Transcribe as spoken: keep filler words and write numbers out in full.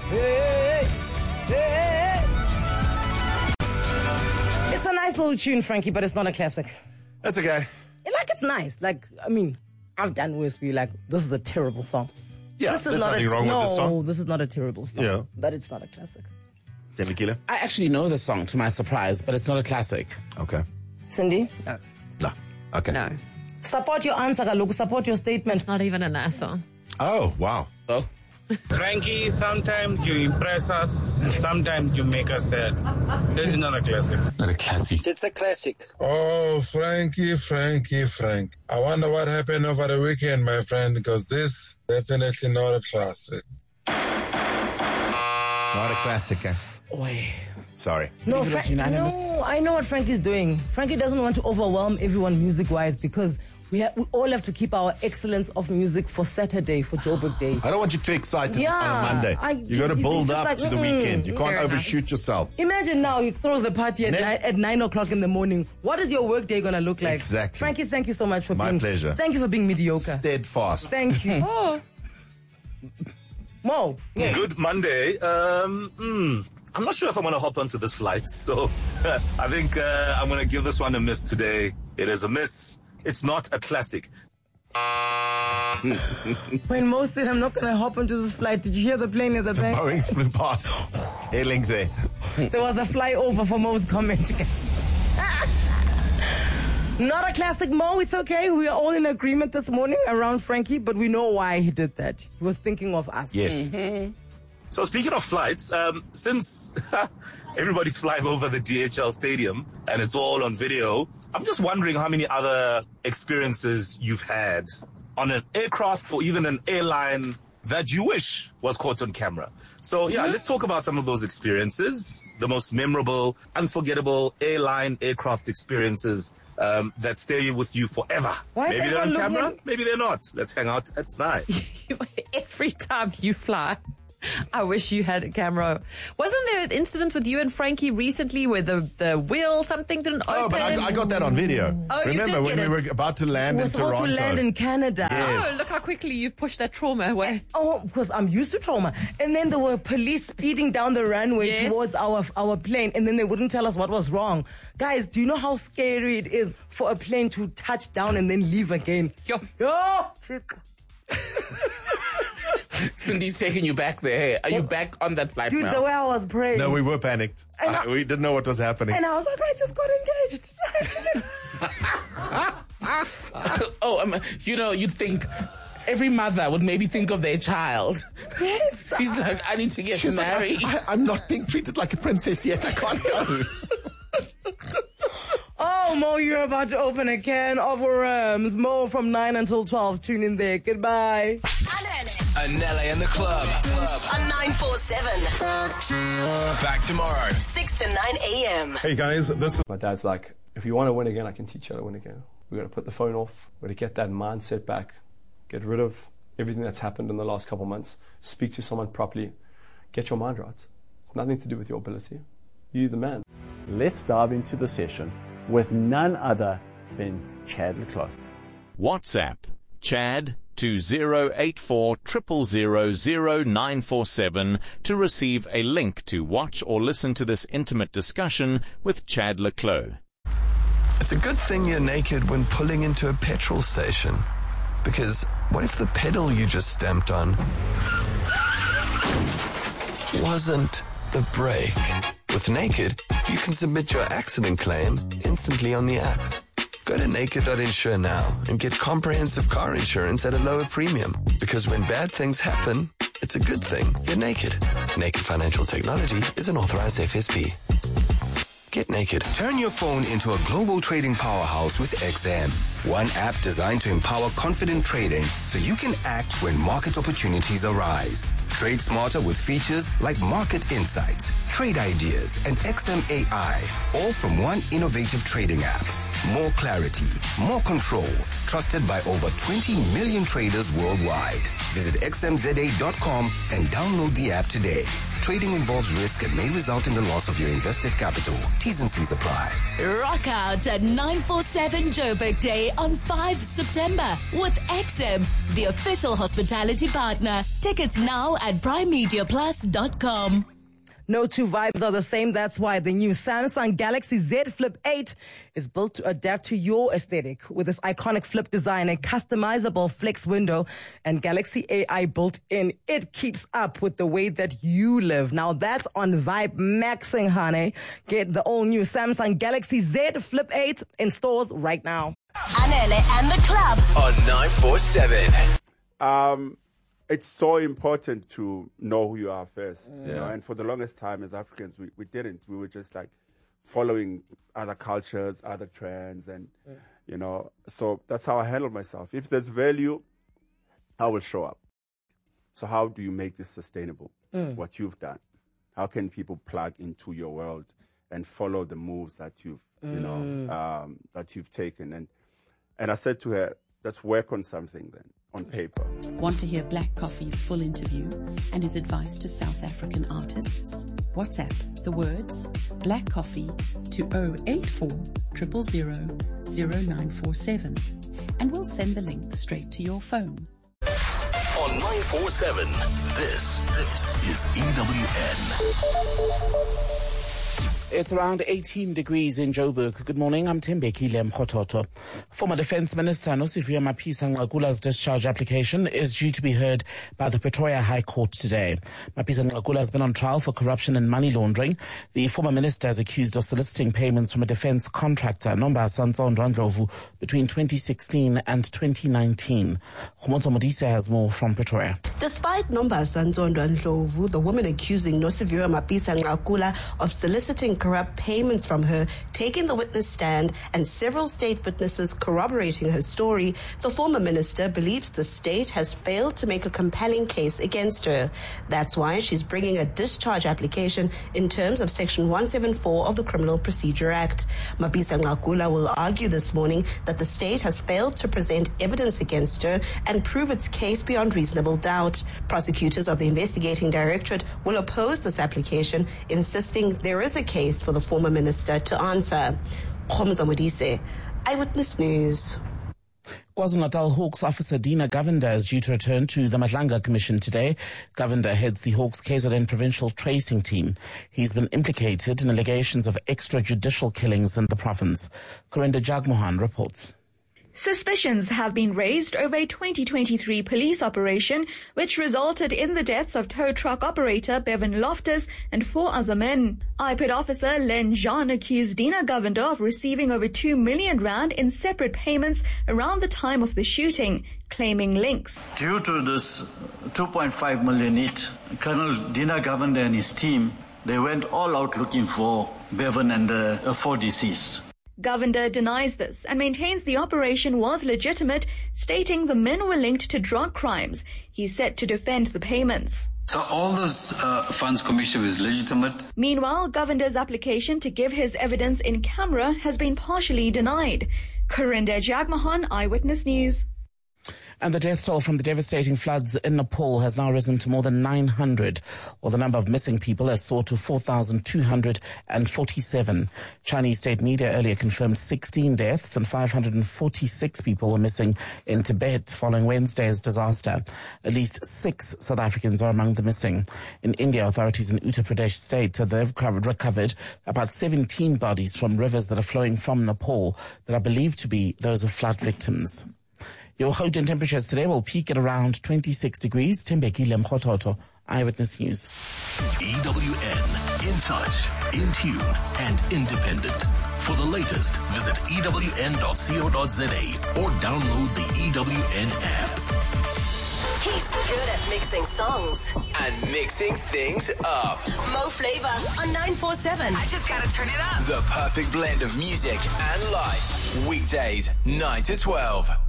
Hey, hey. It's a nice little tune, Frankie, but it's not a classic. That's okay. Like, it's nice. Like, I mean, I've done worse. Be like, this is a terrible song. Yeah, this is there's not nothing a, wrong no, with this song. this is not a terrible song. Yeah. But it's not a classic. Demi-Kila? I actually know the song, to my surprise, but it's not a classic. Okay. Cindy? No. No. Okay. No. Support your answer, Kaloku. Support your statement. It's not even a nice song. Oh, wow. Oh. Frankie, sometimes you impress us, and sometimes you make us sad. This is not a classic. Not a classic. It's a classic. Oh, Frankie, Frankie, Frank. I wonder what happened over the weekend, my friend, because this definitely not a classic. Not a classic, eh? Wait. Sorry. No, It was Fra- unanimous. no, I know what Frankie's doing. Frankie doesn't want to overwhelm everyone music-wise because we, ha- we all have to keep our excellence of music for Saturday, for Joburg Day. I don't want you too excited Yeah, on a Monday. I- you got to it's build just up like, to the mm, weekend. You can't fair enough. overshoot yourself. Imagine now he throws a party at, Ne- ni- at nine o'clock in the morning. What is your work day going to look like? Exactly. Frankie, thank you so much for My being... pleasure. Thank you for being mediocre. Steadfast. Thank you. Oh. Mo. Yeah. Good Monday. Um, mm, I'm not sure if I'm going to hop onto this flight, so I think uh, I'm going to give this one a miss today. It is a miss. It's not a classic. When Mo said, I'm not going to hop onto this flight, did you hear the plane at the back? Boeing's flew past. Airlink there. There was a flyover for Mo's comment, guys. Not a classic, Mo. It's okay. We are all in agreement this morning around Frankie, but we know why he did that. He was thinking of us. Yes. Mm-hmm. So speaking of flights, um, since everybody's flying over the D H L stadium and it's all on video, I'm just wondering how many other experiences you've had on an aircraft or even an airline that you wish was caught on camera. So yeah, let's talk about some of those experiences, the most memorable, unforgettable airline aircraft experiences um, that stay with you forever. Why is Maybe they're on everyone camera, looking- maybe they're not. Let's hang out at nine. Every time you fly, I wish you had a camera. Wasn't there an incident with you and Frankie recently where the, the wheel, something didn't Oh, open? but I, I got that on video. Oh, you Remember did when get we it. were about to land We're in supposed Toronto? to land in Canada. Yes. Oh, look how quickly you've pushed that trauma away. Oh, because I'm used to trauma. And then there were police speeding down the runway Yes. towards our our plane, and then they wouldn't tell us what was wrong. Guys, do you know how scary it is for a plane to touch down and then leave again? Yo. Yo, chick. Cindy's taking you back there. Are you back on that flight Dude, now? the way I was praying. No, we were panicked. And I, I- we didn't know what was happening. And I was like, I just got engaged. oh, um, you know, you'd think every mother would maybe think of their child. Yes. She's like, I need to get She's like, married. I, I, I'm not being treated like a princess yet. I can't go. Oh, Mo, you're about to open a can of worms. Mo from nine until twelve. Tune in there. Goodbye. Anele and the club. On nine four seven. Back tomorrow. six to nine a.m. Hey guys, this is... My dad's like, if you want to win again, I can teach you how to win again. We're going to put the phone off. We're going to get that mindset back. Get rid of everything that's happened in the last couple of months. Speak to someone properly. Get your mind right. It's nothing to do with your ability. You're the man. Let's dive into the session with none other than Chad le Clos. WhatsApp Chad to zero eight four zero zero zero zero nine four seven to receive a link to watch or listen to this intimate discussion with Chad le Clos. It's a good thing you're naked when pulling into a petrol station. Because what if the pedal you just stamped on wasn't the brake? With Naked, you can submit your accident claim instantly on the app. Go to naked dot insure now and get comprehensive car insurance at a lower premium. Because when bad things happen, it's a good thing you're naked. Naked Financial Technology is an authorized F S P. Get naked. Turn your phone into a global trading powerhouse with X M. One app designed to empower confident trading so you can act when market opportunities arise. Trade smarter with features like market insights, trade ideas, and X M A I, all from one innovative trading app. More clarity, more control, trusted by over twenty million traders worldwide. Visit x m z a dot com and download the app today. Trading involves risk and may result in the loss of your invested capital. T's and C's apply. Rock out at nine forty-seven Joburg Day on the fifth of September with X M, the official hospitality partner. Tickets now at prime media plus dot com. No two vibes are the same. That's why the new Samsung Galaxy Z Flip eight is built to adapt to your aesthetic with this iconic flip design, a customizable flex window, and Galaxy A I built in. It keeps up with the way that you live. Now that's on Vibe Maxing, honey. Get the all new Samsung Galaxy Z Flip eight in stores right now. Anele and the club on nine forty-seven. Um, It's so important to know who you are first, Yeah. you know. And for the longest time, as Africans, we, we didn't. We were just like following other cultures, other trends, and Yeah. you know. So that's how I handle myself. If there's value, I will show up. So how do you make this sustainable? Mm. What you've done, how can people plug into your world and follow the moves that you've, you know, Mm. um, that you've taken? And and I said to her, let's work on something then. On paper. Want to hear Black Coffee's full interview and his advice to South African artists? WhatsApp the words Black Coffee to zero eight four zero zero zero zero nine four seven and we'll send the link straight to your phone. On nine forty-seven, this, this is E W N. It's around eighteen degrees in Joburg. Good morning, I'm Tembekile Mkhototo. Former Defence Minister Nosiviwe Mapisa-Nqakula's discharge application is due to be heard by the Pretoria High Court today. Mapisa-Nqakula has been on trial for corruption and money laundering. The former minister is accused of soliciting payments from a defence contractor, Nombasa Ntsondwa-Ndlovu, between twenty sixteen and twenty nineteen. Khomotso Modise has more from Pretoria. Despite Nombasa Ntsondwa-Ndlovu, the woman accusing Nosiviwe Mapisa-Nqakula of soliciting corrupt payments from her, taking the witness stand, and several state witnesses corroborating her story, the former minister believes the state has failed to make a compelling case against her. That's why she's bringing a discharge application in terms of Section one seventy-four of the Criminal Procedure Act. Mapisa-Nqakula will argue this morning that the state has failed to present evidence against her and prove its case beyond reasonable doubt. Prosecutors of the investigating directorate will oppose this application, insisting there is a case for the former minister to answer. Khomotso Modise, Eyewitness News. KwaZulu-Natal Hawks officer Dina Govender is due to return to the Madlanga Commission today. Govender heads the Hawks K Z N provincial tracing team. He's been implicated in allegations of extrajudicial killings in the province. Corinda Jagmohan reports. Suspicions have been raised over a twenty twenty-three police operation which resulted in the deaths of tow truck operator Bevan Loftus and four other men. I P I D officer Len Jean accused Dina Govender of receiving over two million rand in separate payments around the time of the shooting, claiming links. Due to this two point five million hit, Colonel Dina Govender and his team, they went all out looking for Bevan and the four deceased. Govender denies this and maintains the operation was legitimate, stating the men were linked to drug crimes. He's set to defend the payments. So all those uh, funds commission is legitimate. Meanwhile, Govender's application to give his evidence in camera has been partially denied. Corinda Jagmohan, Eyewitness News. And the death toll from the devastating floods in Nepal has now risen to more than nine hundred, while the number of missing people has soared to four thousand two hundred forty-seven. Chinese state media earlier confirmed sixteen deaths and five hundred forty-six people were missing in Tibet following Wednesday's disaster. At least six South Africans are among the missing. In India, authorities in Uttar Pradesh state said they've recovered about seventeen bodies from rivers that are flowing from Nepal that are believed to be those of flood victims. Your Gauteng temperatures today will peak at around twenty-six degrees. Tembekile Mkhototo, Eyewitness News. E W N, in touch, in tune, and independent. For the latest, visit E W N dot co dot za or download the E W N app. He's good at mixing songs and mixing things up. Mo Flavor on nine forty-seven. I just gotta turn it up. The perfect blend of music and life. Weekdays, nine to twelve.